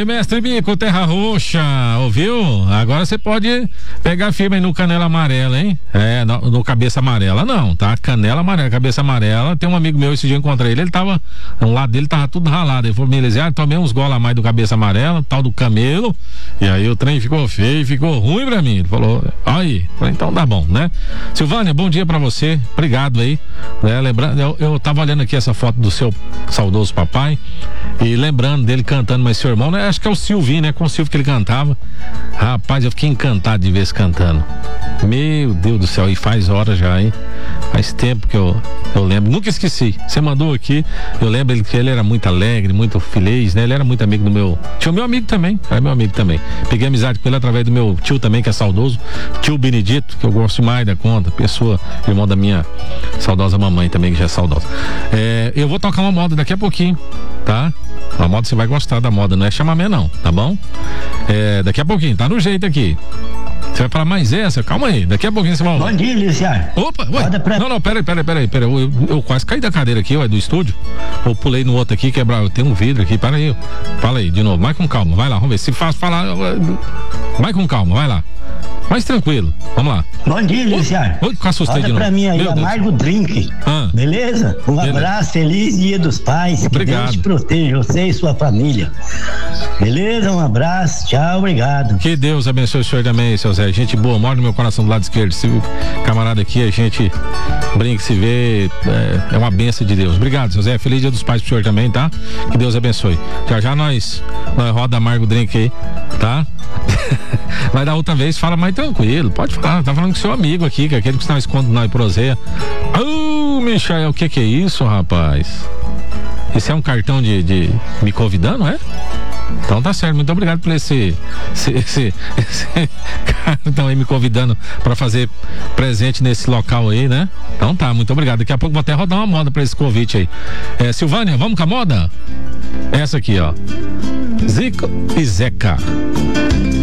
mestre Mico, Terra Roxa, ouviu? Agora você pode pegar firme aí no Canela Amarela, hein? No Cabeça Amarela não, tá? Canela Amarela, Cabeça Amarela. Tem um amigo meu, esse dia eu encontrei ele tava, um lado dele tava tudo ralado. Ele falou, Melesiar, tomei uns gola a mais do Cabeça Amarela, tal do Camelo, e aí o trem ficou feio, ficou ruim pra mim. Ele falou, aí, falei, então tá bom, né? Silvânia, bom dia pra você, obrigado aí, né? Lembrando, eu tava olhando aqui essa foto do seu saudoso papai, e lembrando dele cantando, mas seu irmão, né? Acho que é o Silvinho, né? Com o Silvio que ele cantava. Rapaz, eu fiquei encantado de ver esse cantando. Meu Deus do céu, e faz horas já, hein? Faz tempo que eu lembro, nunca esqueci. Você mandou aqui, eu lembro que ele era muito alegre, muito feliz, né? Ele era muito amigo do meu. Tinha o meu amigo também, era meu amigo também. Peguei amizade com ele através do meu tio também, que é saudoso, tio Benedito, que eu gosto mais da conta, pessoa, irmão da minha saudosa mamãe também, que já é saudosa. Eu vou tocar uma moda daqui a pouquinho, tá? A moda você vai gostar da moda, não é chamamé não, tá bom? Daqui a pouquinho, tá no jeito aqui. Você vai falar mais essa? Calma aí, daqui a pouquinho você vai ouvir. Bom dia, Luciano. Opa, ué. Não, peraí. Eu quase caí da cadeira aqui, do estúdio. Eu pulei no outro aqui, quebrar. Tem um vidro aqui, peraí. Fala aí, de novo, mais com calma, vai lá, vamos ver. Se faz falar. Mais com calma, vai lá. Mais tranquilo, vamos lá. Bom dia, Luciano. Assustei de novo. Pra mim aí, Amargo Drink. Beleza? Um abraço, feliz Dia dos Pais. Obrigado. Que Deus te proteja, você e sua família. Beleza? Um abraço, tchau, obrigado. Que Deus abençoe o senhor também, seu Zé. Gente boa, mora no meu coração do lado esquerdo. Esse camarada aqui, a gente brinca, se vê, é uma benção de Deus. Obrigado, seu Zé. Feliz Dia dos Pais pro senhor também, tá? Que Deus abençoe. Já nós roda Amargo Drink aí, tá? Vai dar outra vez, fala mais tranquilo, pode falar, tá falando com seu amigo aqui, que é aquele que está escondendo nós proseia. Michael, o que é isso, rapaz? Esse é um cartão de me convidando, é? Então tá certo, muito obrigado por esse cartão aí me convidando pra fazer presente nesse local aí, né? Então tá, muito obrigado. Daqui a pouco vou até rodar uma moda pra esse convite aí. Silvânia, vamos com a moda? Essa aqui, ó. Zico e Zeca.